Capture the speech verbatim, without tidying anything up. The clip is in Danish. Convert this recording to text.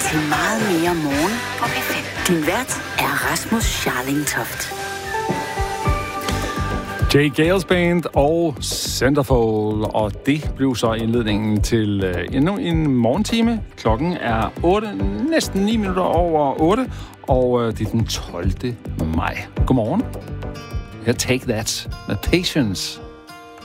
til meget mere morgen på P fem. Din vært er Rasmus Scharling Toft. Jay Gales Band og Centerfold, og det blev så indledningen til øh, endnu en morgentime. Klokken er otte, næsten ni minutter over otte, og øh, det er den tolvte maj. Godmorgen. Her Take That med Patience.